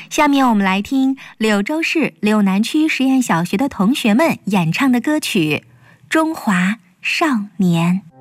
下面我们来听柳州市柳南区实验小学的同学们演唱的歌曲《中华少年》。